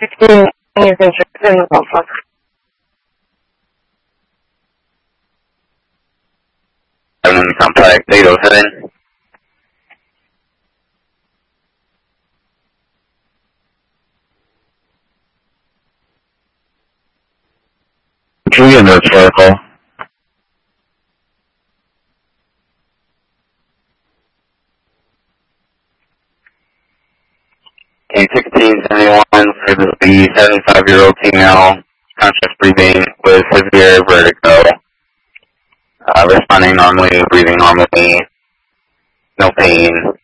16 is interested in the Norfolk. Complex 807. Julian, that's vertical. A 1671 for the 75-year-old female, conscious breathing with severe vertigo. Responding normally, breathing normally, no pain.